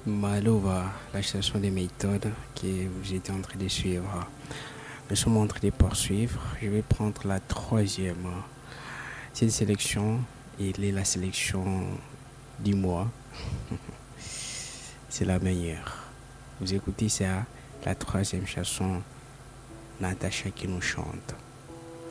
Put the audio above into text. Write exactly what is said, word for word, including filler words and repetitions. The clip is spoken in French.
Malova, la chanson des méthodes que vous étiez en train de suivre. Nous sommes en train de poursuivre. Je vais prendre la troisième. Cette sélection, elle est la sélection du mois. C'est la meilleure. Vous écoutez ça, la troisième chanson, Natacha qui nous chante.